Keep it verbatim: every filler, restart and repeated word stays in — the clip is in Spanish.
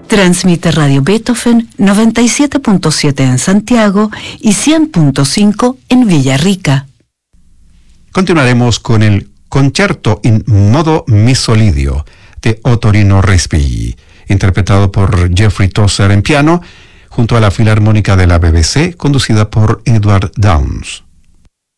Transmite Radio Beethoven noventa y siete punto siete en Santiago y cien punto cinco en Villarrica. Continuaremos con el Concerto in modo misolidio de Ottorino Respighi, interpretado por Jeffrey Tozer en piano, junto a la Filarmónica de la B B C, conducida por Edward Downes.